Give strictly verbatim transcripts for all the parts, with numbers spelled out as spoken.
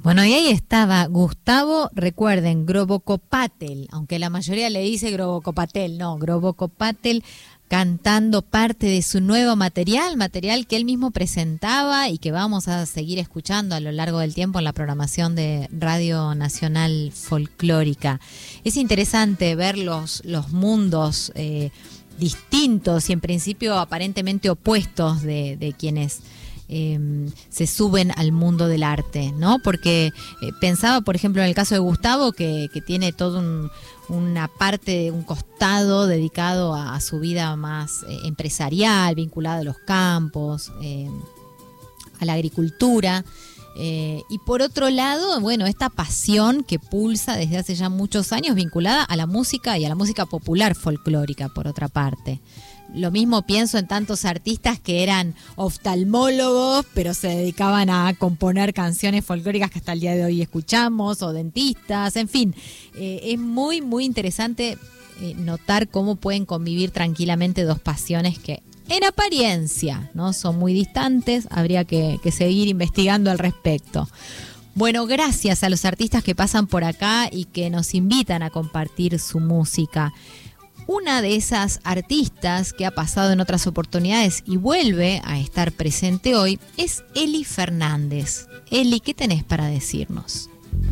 Bueno, y ahí estaba Gustavo, recuerden, Grobocopatel, aunque la mayoría le dice Grobocopatel, no, Grobocopatel, cantando parte de su nuevo material, material que él mismo presentaba y que vamos a seguir escuchando a lo largo del tiempo en la programación de Radio Nacional Folclórica. Es interesante ver los, los mundos eh, distintos y en principio aparentemente opuestos de, de quienes Eh, se suben al mundo del arte, ¿no? Porque eh, pensaba, por ejemplo, en el caso de Gustavo, que, que tiene todo un, una parte, un costado dedicado a, a su vida más eh, empresarial, vinculada a los campos, eh, a la agricultura. Eh, y por otro lado, bueno, esta pasión que pulsa desde hace ya muchos años vinculada a la música y a la música popular folclórica, por otra parte. Lo mismo pienso en tantos artistas que eran oftalmólogos, pero se dedicaban a componer canciones folclóricas que hasta el día de hoy escuchamos, o dentistas, en fin. Eh, es muy, muy interesante eh, notar cómo pueden convivir tranquilamente dos pasiones que en apariencia no son muy distantes. Habría que, que seguir investigando al respecto. Bueno, gracias a los artistas que pasan por acá y que nos invitan a compartir su música. Una de esas artistas que ha pasado en otras oportunidades y vuelve a estar presente hoy es Eli Fernández. Eli, ¿qué tenés para decirnos?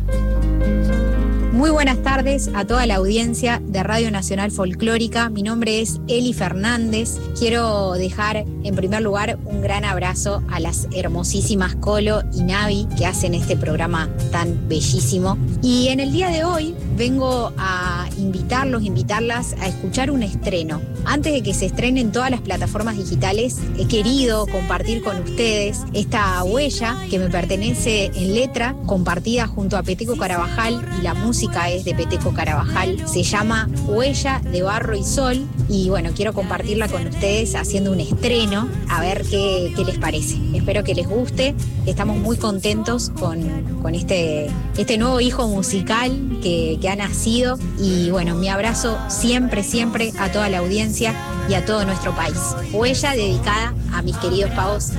Muy buenas tardes a toda la audiencia de Radio Nacional Folclórica. Mi nombre es Eli Fernández. Quiero dejar en primer lugar un gran abrazo a las hermosísimas Colo y Navi que hacen este programa tan bellísimo. Y en el día de hoy vengo a invitarlos, invitarlas a escuchar un estreno. Antes de que se estrenen todas las plataformas digitales, he querido compartir con ustedes esta huella que me pertenece en letra, compartida junto a Peteco Carabajal, y la música es de Peteco Carabajal. Se llama Huella de Barro y Sol y bueno, quiero compartirla con ustedes haciendo un estreno, a ver qué, qué les parece. Espero que les guste. Estamos muy contentos con, con este, este nuevo hijo musical que, que ha nacido y bueno, mi abrazo siempre, siempre a toda la audiencia y a todo nuestro país. Huella dedicada a mis queridos pavos